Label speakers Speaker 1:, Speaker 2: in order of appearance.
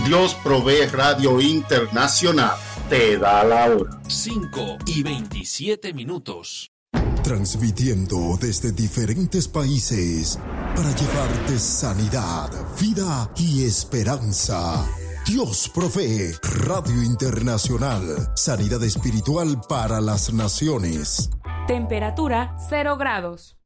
Speaker 1: Dios Provee Radio Internacional te da la hora.
Speaker 2: 5:27.
Speaker 3: Transmitiendo desde diferentes países para llevarte sanidad, vida y esperanza. Dios Provee Radio Internacional. Sanidad espiritual para las naciones.
Speaker 4: Temperatura 0 grados.